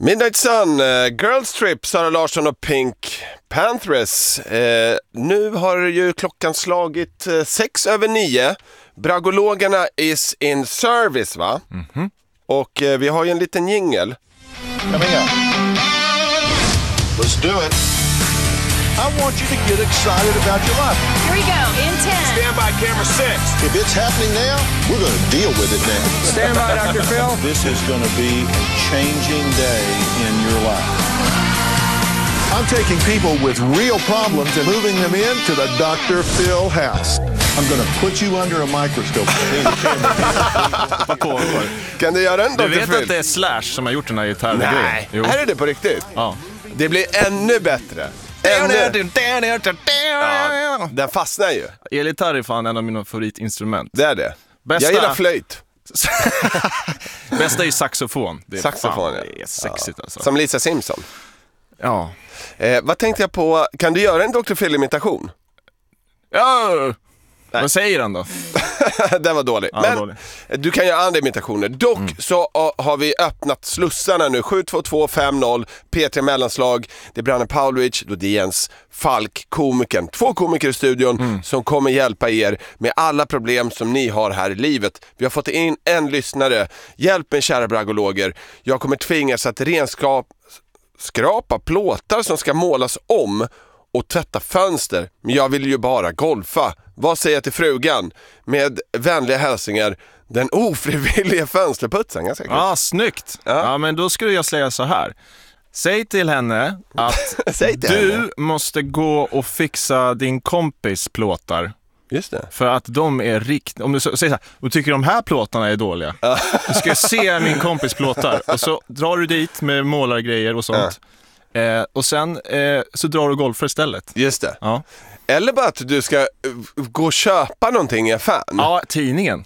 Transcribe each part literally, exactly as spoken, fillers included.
Midnight Sun, uh, Girls Trip, Sara Larsson och Pink Panthers. Uh, nu har ju klockan slagit uh, sex över nio. Bragologerna is in service, va? Mm-hmm. Och uh, vi har ju en liten jingle. Coming up. Let's do it. I want you to get excited about your life. Here we go, in ten. Stand by, camera six. If it's happening now, we're going to deal with it now. Stand by, Doctor Phil. This is going to be a changing day in your life. I'm taking people with real problems and moving them into the Doctor Phil house. I'm going to put you under a microscope. Kan du göra en Du doktor vet Phil? att det är Slash som har gjort den här gitarren? Nej, Jo. här är det på riktigt. Ja. Det blir ännu bättre. Ännu... Ja, den fastnar ju. Elgitarr är fan en av mina favoritinstrument. Det är det. Bästa... Jag gillar flöjt. Bästa är ju saxofon. Det är Saxofon, fan, ja. det är sexigt Ja. alltså. Som Lisa Simpson. Ja. Eh, vad tänkte jag på? Kan du göra en doktor Phil-imitation? Ja. Vad säger han då? Den var dålig. Ja, Men dålig. du kan göra andra imitationer. Dock Mm. så uh, har vi öppnat slussarna nu. sju två två fem noll P tre Mellanslag. Det är Branne Paulovic, då det är Jens Falk, komikern. Två komiker i studion Mm. som kommer hjälpa er med alla problem som ni har här i livet. Vi har fått in en lyssnare. Hjälp mig, kära bragologer. Jag kommer tvingas att renskap skrapa plåtar som ska målas om och tvätta fönster, men jag vill ju bara golfa. Vad säger jag till frugan? Med vänliga hälsningar, den ofrivilliga fönsterputsen. Ganska kul. Ja, snyggt. Ja. Ja. Men då skulle jag säga så här. Säg till henne att Säg till du henne. måste gå och fixa din kompis plåtar. Just det. För att de är rikt... Om du säger så här, och tycker de här plåtarna är dåliga. Du ska se min kompis plåtar. Och så drar du dit med målargrejer och sånt. Eh, och sen eh, så drar du golfer istället. Just det. Ja, Eller bara att du ska uh, gå och köpa någonting i affären. ja tidningen.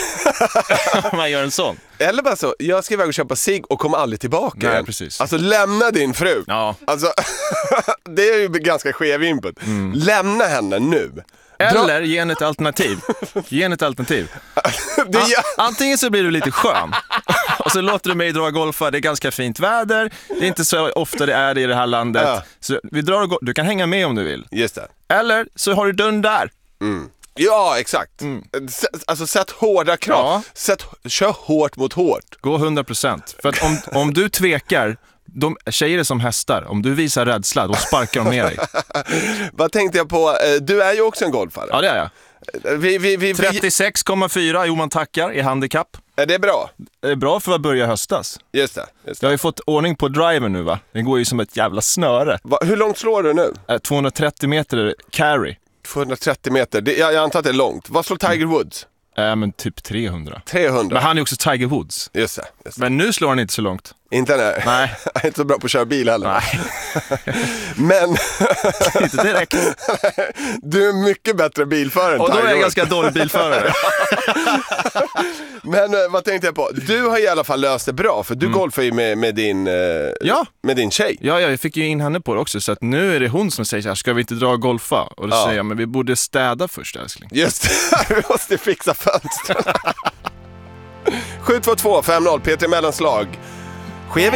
Man gör en sån. Eller bara så, jag ska iväg och köpa cigg och kommer aldrig tillbaka Nej, igen. precis. Alltså lämna din fru. Ja. Alltså, det är ju ganska skev input. Mm. Lämna henne nu. Eller ge henne ett alternativ. Ge henne ett alternativ. Det A- gör... Antingen så blir du lite skön och så låter du mig dra golfa. Det är ganska fint väder. Det är inte så ofta det är det i det här landet. Ja. Så vi drar och go- du kan hänga med om du vill. Just det. Eller så har du dörren där. Ja, exakt. S- Alltså sätt hårda krav. Ja. Sätt, kör hårt mot hårt. Gå hundra procent. För att om, om du tvekar, de tjejer är som hästar. Om du visar rädsla, då sparkar de ner dig. Vad tänkte jag på? Eh, Du är ju också en golfare. Ja, det är jag. Vi, vi, vi, vi, trettiosex komma fyra, jo man tackar, i handikapp. är det bra? Det är bra för att börja höstas. Just det. Just det. Jag har ju fått ordning på driven nu, va? Den går ju som ett jävla snöre. Va, hur långt slår du nu? Eh, tvåhundratrettio meter carry. tvåhundratrettio meter. Det, jag, jag antar att det är långt. Vad slår Tiger Woods? Äh, men typ trehundra. trehundra. Men han är också Tiger Woods. Just det. Just det. Men nu slår han inte så långt. Inte nej. Nej. Jag är inte så bra på att köra bil heller. Nej, Men inte direkt. du är mycket bättre bilförare än Och då Tiger är jag Woods. ganska dålig bilförare. Men eh, vad tänkte jag på? Du har i alla fall löst det bra. För du golfar ju med, med, din, eh, Ja. med din tjej. Ja, jag fick ju in henne på det också. Så att nu är det hon som säger så här, ska vi inte dra och golfa? Och då Ja. säger jag, men vi borde städa först, älskling. Just det, vi måste fixa fönstren. sju två två fem noll P tre Mellanslag. Sker vi